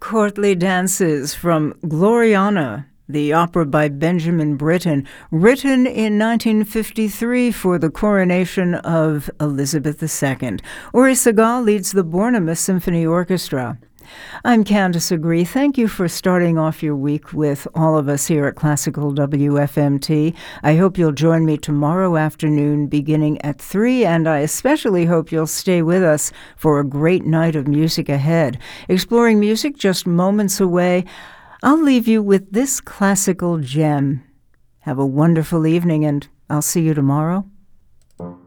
courtly dances from Gloriana, the opera by Benjamin Britten, written in 1953 for the coronation of Elizabeth II. Uri Segal leads the Bornemus Symphony Orchestra. I'm Candace Agree. Thank you for starting off your week with all of us here at Classical WFMT. I hope you'll join me tomorrow afternoon beginning at 3, and I especially hope you'll stay with us for a great night of music ahead. Exploring music just moments away, I'll leave you with this classical gem. Have a wonderful evening, and I'll see you tomorrow.